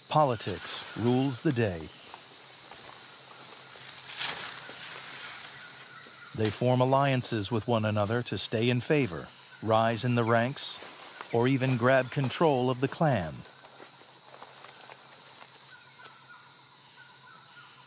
Politics rules the day. They form alliances with one another to stay in favor, rise in the ranks, or even grab control of the clan.